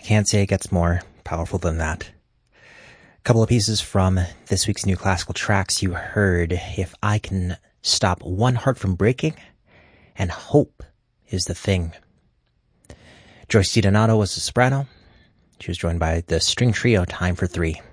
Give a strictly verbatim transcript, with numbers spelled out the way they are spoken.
Can't say it gets more powerful than that. A couple of pieces from this week's new classical tracks. You heard If I Can Stop One Heart from Breaking, and Hope Is the Thing. Joyce DiDonato was the soprano. She was joined by the string trio Time for Three.